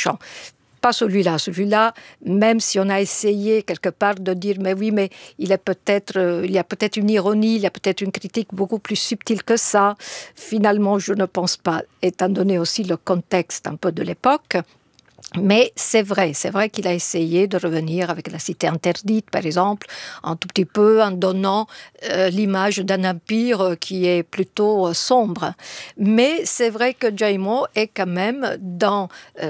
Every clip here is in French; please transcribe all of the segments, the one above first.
tranchant. Pas celui-là, même si on a essayé quelque part de dire mais il y a peut-être une ironie, il y a peut-être une critique beaucoup plus subtile que ça. Finalement, je ne pense pas, étant donné aussi le contexte un peu de l'époque. Mais c'est vrai qu'il a essayé de revenir avec La Cité interdite, par exemple, un tout petit peu en donnant l'image d'un empire qui est plutôt sombre. Mais c'est vrai que Giaimo est quand même dans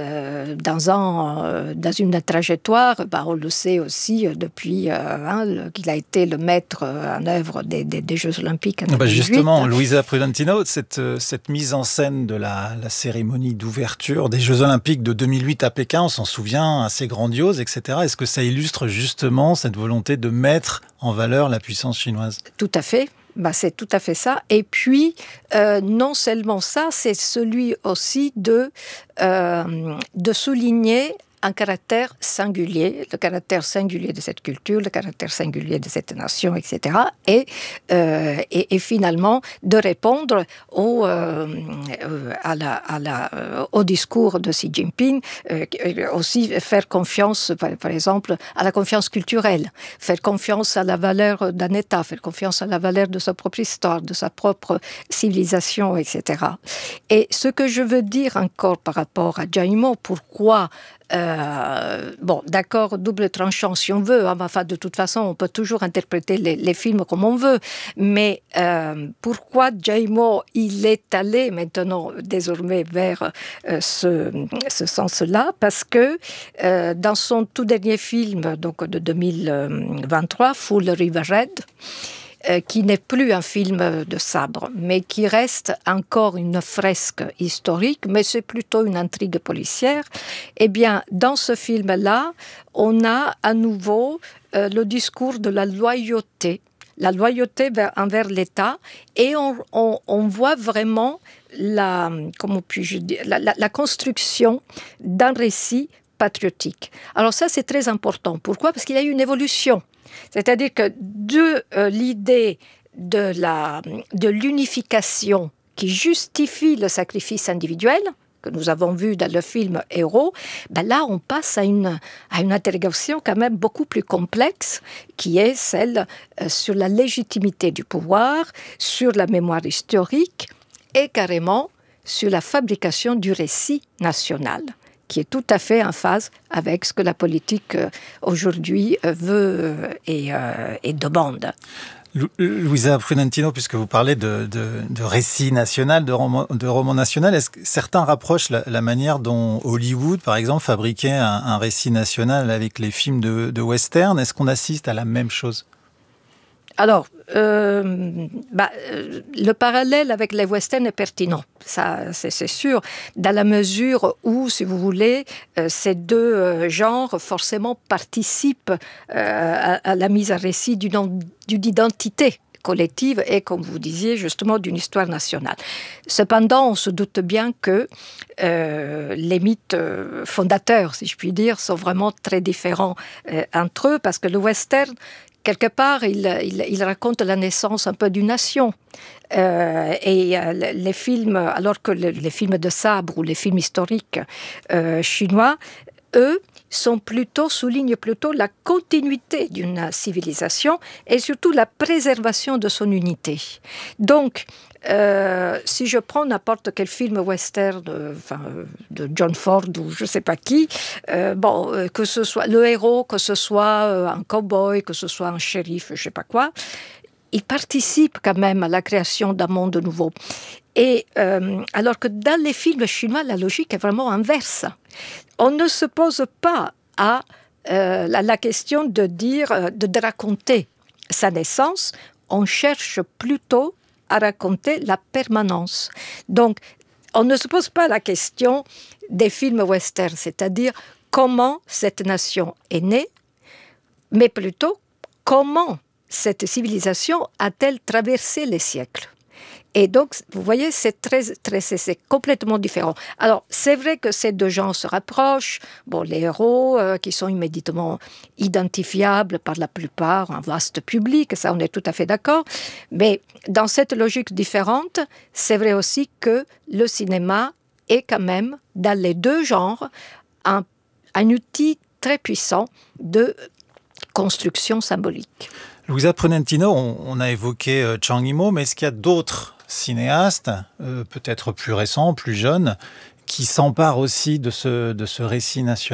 une trajectoire, on le sait aussi depuis qu'il a été le maître en œuvre des Jeux Olympiques en 2008. Justement, Luisa Prudentino, cette mise en scène de la cérémonie d'ouverture des Jeux Olympiques de 2008 à Pékin, on s'en souvient, assez grandiose, etc. Est-ce que ça illustre justement cette volonté de mettre en valeur la puissance chinoise ? Tout à fait. C'est tout à fait ça. Et puis, non seulement ça, c'est celui aussi de souligner un caractère singulier, le caractère singulier de cette culture, le caractère singulier de cette nation, etc. Et finalement, de répondre au discours de Xi Jinping, aussi faire confiance, par exemple, à la confiance culturelle, faire confiance à la valeur d'un État, faire confiance à la valeur de sa propre histoire, de sa propre civilisation, etc. Et ce que je veux dire encore par rapport à Giaimo, pourquoi d'accord, double tranchant si on veut, de toute façon on peut toujours interpréter les films comme on veut, mais pourquoi Giaimo il est allé maintenant désormais vers ce sens-là, parce que dans son tout dernier film donc de 2023, Full River Red, qui n'est plus un film de sabre, mais qui reste encore une fresque historique, mais c'est plutôt une intrigue policière. Eh bien, dans ce film-là, on a à nouveau le discours de la loyauté envers l'État, et on voit vraiment la construction d'un récit patriotique. Alors ça, c'est très important. Pourquoi ? Parce qu'il y a eu une évolution. C'est-à-dire que de l'idée de l'unification qui justifie le sacrifice individuel, que nous avons vu dans le film Héros, là on passe à une interrogation quand même beaucoup plus complexe, qui est celle sur la légitimité du pouvoir, sur la mémoire historique et carrément sur la fabrication du récit national, qui est tout à fait en phase avec ce que la politique aujourd'hui veut et demande. Luisa Prudentino, puisque vous parlez de récit national, de roman national, est-ce que certains rapprochent la manière dont Hollywood, par exemple, fabriquait un récit national avec les films de western ? Est-ce qu'on assiste à la même chose ? Alors, le parallèle avec les westerns est pertinent, ça c'est sûr, dans la mesure où, si vous voulez, ces deux genres forcément participent à la mise en récit d'une identité collective et, comme vous disiez, justement, d'une histoire nationale. Cependant, on se doute bien que les mythes fondateurs, si je puis dire, sont vraiment très différents entre eux, parce que le western, quelque part, il raconte la naissance un peu d'une nation. Les films, alors que les films de sabre ou les films historiques chinois, eux, soulignent plutôt la continuité d'une civilisation et surtout la préservation de son unité. Donc, si je prends n'importe quel film western de John Ford ou je ne sais pas qui, que ce soit le héros, que ce soit un cow-boy, que ce soit un shérif, je ne sais pas quoi, il participe quand même à la création d'un monde nouveau. Et alors que dans les films chinois, la logique est vraiment inverse. On ne se pose pas à la question de raconter sa naissance, on cherche plutôt à raconter la permanence. Donc, on ne se pose pas la question des films westerns, c'est-à-dire comment cette nation est née, mais plutôt comment cette civilisation a-t-elle traversé les siècles. Et donc, vous voyez, c'est complètement différent. Alors, c'est vrai que ces deux genres se rapprochent. Les héros qui sont immédiatement identifiables par la plupart, un vaste public, ça on est tout à fait d'accord. Mais dans cette logique différente, c'est vrai aussi que le cinéma est quand même, dans les deux genres, un outil très puissant de construction symbolique. Louisa Prunentino, on a évoqué Zhang Yimou, mais est-ce qu'il y a d'autres cinéastes, peut-être plus récents, plus jeunes, qui s'emparent aussi de ce récit national ?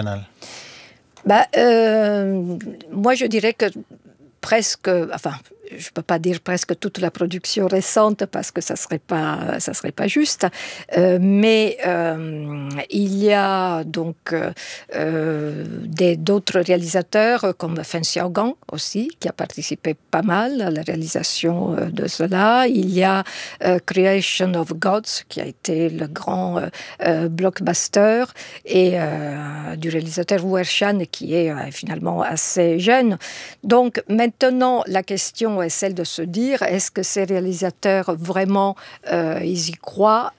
Moi, je dirais que presque, je ne peux pas dire presque toute la production récente parce que ça serait pas juste, mais il y a donc d'autres réalisateurs comme Fen Xiaogang aussi, qui a participé pas mal à la réalisation de cela. Il y a Creation of Gods, qui a été le grand blockbuster, et du réalisateur Wu Ershan, qui est finalement assez jeune. Donc maintenant, la question est celle de se dire, est-ce que ces réalisateurs vraiment ils y croient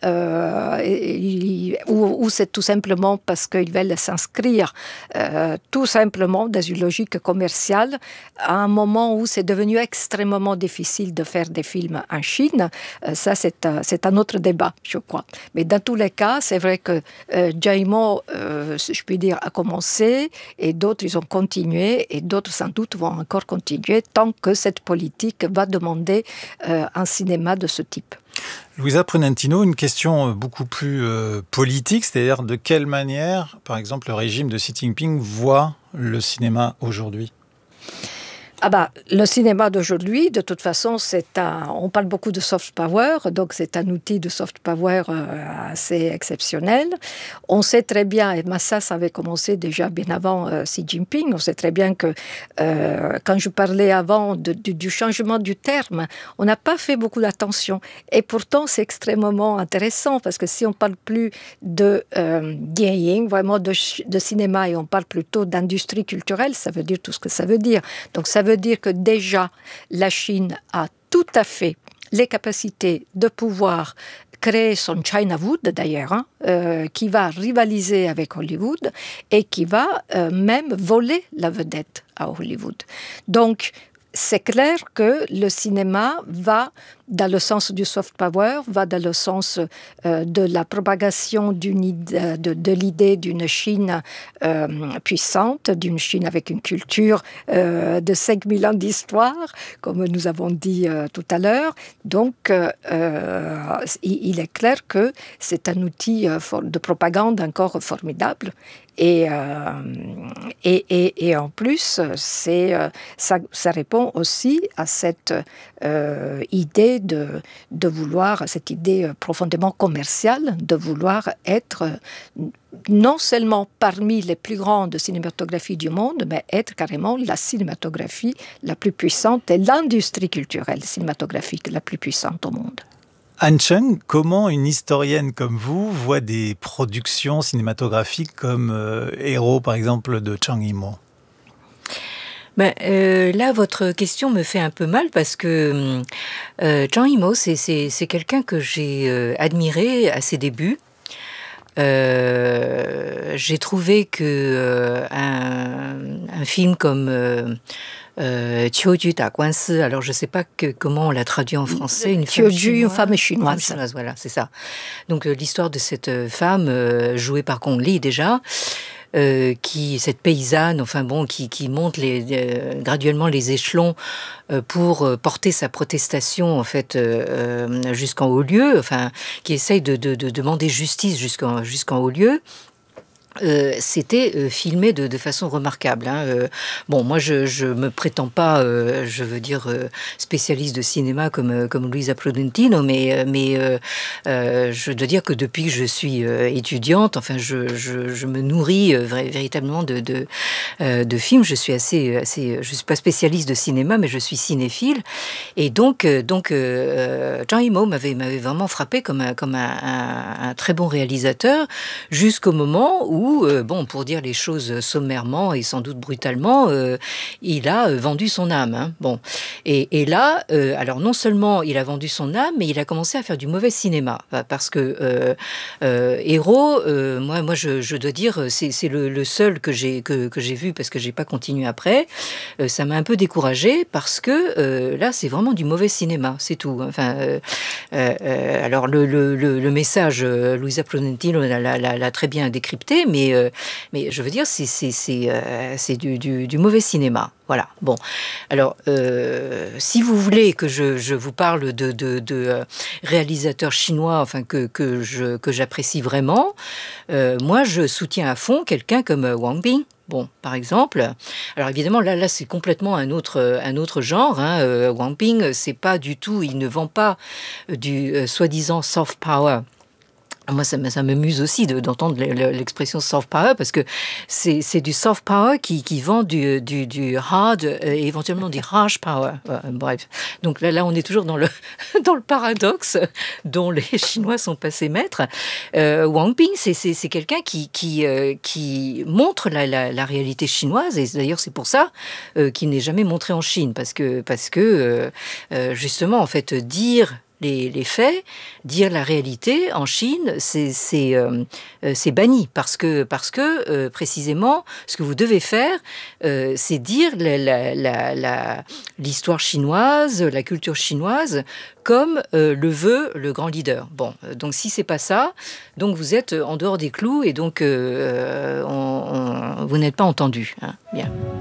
ou c'est tout simplement parce qu'ils veulent s'inscrire tout simplement dans une logique commerciale à un moment où c'est devenu extrêmement difficile de faire des films en Chine. Ça, c'est un autre débat, je crois. Mais dans tous les cas, c'est vrai que Zhang Yimou, je puis dire, a commencé, et d'autres, ils ont continué, et d'autres, sans doute, vont encore continuer tant que cette politique va demander un cinéma de ce type. Louisa Prunentino, une question beaucoup plus politique, c'est-à-dire de quelle manière, par exemple, le régime de Xi Jinping voit le cinéma aujourd'hui ? Le cinéma d'aujourd'hui, de toute façon, on parle beaucoup de soft power, donc c'est un outil de soft power assez exceptionnel. On sait très bien, et Massas avait commencé déjà bien avant Xi Jinping, on sait très bien que quand je parlais avant du changement du terme, on n'a pas fait beaucoup d'attention. Et pourtant, c'est extrêmement intéressant, parce que si on ne parle plus de dieying, vraiment de cinéma, et on parle plutôt d'industrie culturelle, ça veut dire tout ce que ça veut dire. Donc ça veut dire que déjà, la Chine a tout à fait les capacités de pouvoir créer son China Wood, d'ailleurs, qui va rivaliser avec Hollywood et qui va même voler la vedette à Hollywood. Donc, c'est clair que le cinéma va dans le sens du soft power, va dans le sens de la propagation de l'idée d'une Chine puissante, d'une Chine avec une culture de 5000 ans d'histoire, comme nous avons dit tout à l'heure. Donc, il est clair que c'est un outil de propagande encore formidable. Et en plus, ça répond aussi à cette idée de vouloir, cette idée profondément commerciale, de vouloir être non seulement parmi les plus grandes cinématographies du monde, mais être carrément la cinématographie la plus puissante et l'industrie culturelle cinématographique la plus puissante au monde. Han Cheng, comment une historienne comme vous voit des productions cinématographiques comme Héros, par exemple, de Zhang Yimou ? Là, votre question me fait un peu mal parce que Zhang Yimou, c'est quelqu'un que j'ai admiré à ses débuts. J'ai trouvé que un film comme Qiuju Da Guansi, alors je ne sais pas comment on l'a traduit en français. Une femme chinoise. Voilà, c'est ça. Donc l'histoire de cette femme jouée par Gong Li déjà. Cette paysanne, qui monte graduellement les échelons pour porter sa protestation en fait jusqu'en haut lieu, qui essaye de demander justice jusqu'en haut lieu. C'était filmé de façon remarquable. Moi, je me prétends pas, spécialiste de cinéma comme Louisa Prunentino, mais je dois dire que depuis que je suis étudiante, je me nourris véritablement de films. Je suis je suis pas spécialiste de cinéma, mais je suis cinéphile. Et donc, Zhang Yimou m'avait vraiment frappé comme un très bon réalisateur, jusqu'au moment où, pour dire les choses sommairement et sans doute brutalement, il a vendu son âme. Et là, alors non seulement il a vendu son âme, mais il a commencé à faire du mauvais cinéma. Parce que Héros, moi je dois dire, c'est le seul que j'ai vu, parce que j'ai pas continué après. Ça m'a un peu découragée, parce que là, c'est vraiment du mauvais cinéma, c'est tout. Alors le message, Louisa Prunentino l'a très bien décrypté, mais je veux dire, c'est du mauvais cinéma. Voilà. Bon. Alors, si vous voulez que je vous parle de réalisateurs chinois, enfin que j'apprécie vraiment, moi, je soutiens à fond quelqu'un comme Wang Bing. Bon, par exemple. Alors évidemment, là, c'est complètement un autre genre. Wang Bing, c'est pas du tout. Il ne vend pas du soi-disant soft power. Moi, ça me muse aussi d'entendre l'expression soft power, parce que c'est du soft power qui vend du hard et éventuellement du harsh power. Bref. Donc là, on est toujours dans le paradoxe dont les Chinois sont passés maîtres. Wang Bing, c'est quelqu'un qui montre la réalité chinoise, et d'ailleurs, c'est pour ça qu'il n'est jamais montré en Chine, parce que justement, en fait, dire les faits, dire la réalité en Chine, c'est banni, parce que précisément, ce que vous devez faire, c'est dire l'histoire chinoise, la culture chinoise, comme le veut le grand leader. Bon, donc si c'est pas ça, donc vous êtes en dehors des clous, et donc vous n'êtes pas entendu. Bien.